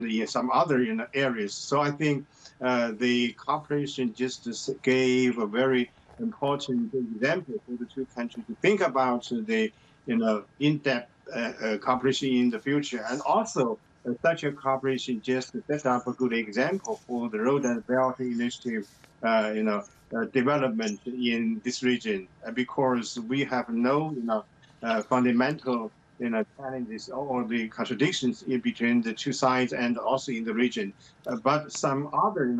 in some other areas. So I think the cooperation just gave a very important example for the two countries to think about the in-depth cooperation in the future, and also such a cooperation just set up a good example for the Road and Belt Initiative, development in this region, because we have no fundamental challenges or the contradictions in between the two sides and also in the region, but some other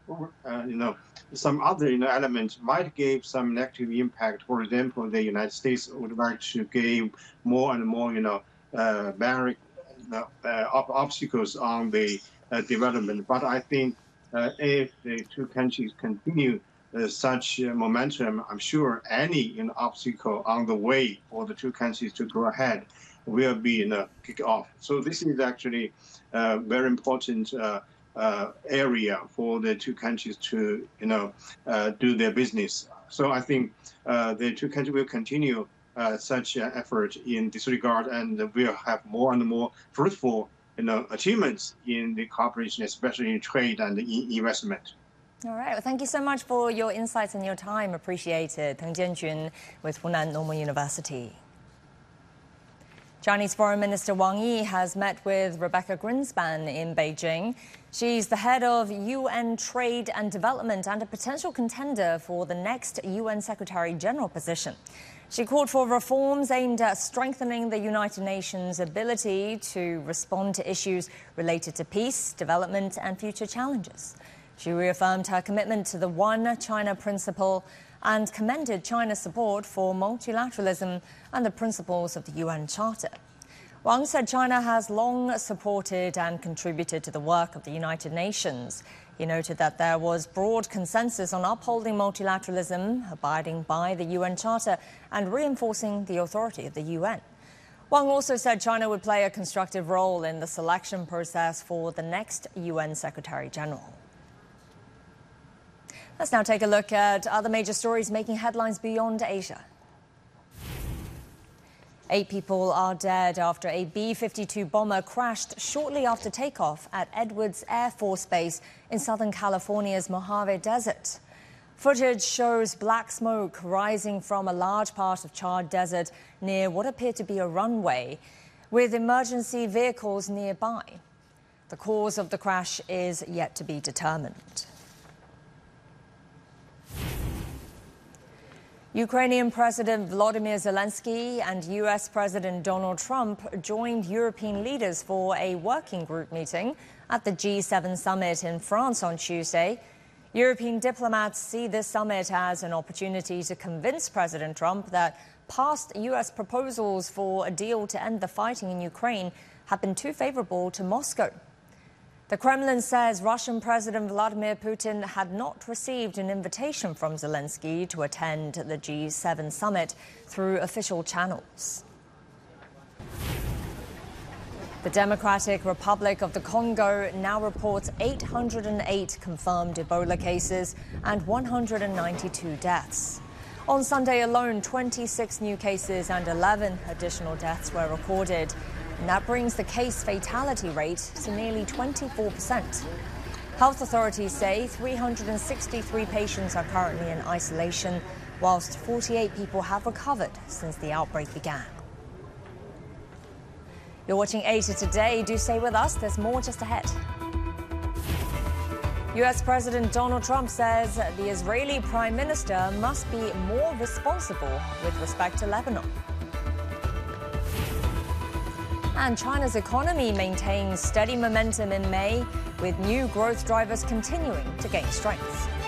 elements might give some negative impact. For example, the United States would like to give more and more obstacles on the development. But I think if the two countries continue such momentum, I'm sure any obstacle on the way for the two countries to go ahead will be kick off. So this is actually a very important area for the two countries to do their business. So I think the two countries will continue such effort in this regard, and we'll have more and more fruitful achievements in the cooperation, especially in trade and in investment. All right. Well, thank you so much for your insights and your time. Appreciate it. Teng Jianjun with Hunan Normal University. Chinese Foreign Minister Wang Yi has met with Rebecca Greenspan in Beijing. She's the head of UN Trade and Development and a potential contender for the next UN Secretary-General position. She called for reforms aimed at strengthening the United Nations' ability to respond to issues related to peace, development and future challenges. She reaffirmed her commitment to the One China principle and commended China's support for multilateralism and the principles of the UN Charter. Wang said China has long supported and contributed to the work of the United Nations. He noted that there was broad consensus on upholding multilateralism, abiding by the UN Charter, and reinforcing the authority of the UN. Wang also said China would play a constructive role in the selection process for the next UN Secretary-General. Let's now take a look at other major stories making headlines beyond Asia. 8 people are dead after a B-52 bomber crashed shortly after takeoff at Edwards Air Force Base in Southern California's Mojave Desert. Footage shows black smoke rising from a large part of charred desert near what appeared to be a runway, with emergency vehicles nearby. The cause of the crash is yet to be determined. Ukrainian President Volodymyr Zelensky and US President Donald Trump joined European leaders for a working group meeting at the G7 summit in France on Tuesday. European diplomats see this summit as an opportunity to convince President Trump that past US proposals for a deal to end the fighting in Ukraine have been too favorable to Moscow. The Kremlin says Russian President Vladimir Putin had not received an invitation from Zelensky to attend the G7 summit through official channels. The Democratic Republic of the Congo now reports 808 confirmed Ebola cases and 192 deaths. On Sunday alone, 26 new cases and 11 additional deaths were recorded. And that brings the case fatality rate to nearly 24%. Health authorities say 363 patients are currently in isolation, whilst 48 people have recovered since the outbreak began. You're watching Asia Today. Do stay with us. There's more just ahead. US President Donald Trump says the Israeli Prime Minister must be more responsible with respect to Lebanon. And China's economy maintains steady momentum in May, with new growth drivers continuing to gain strength.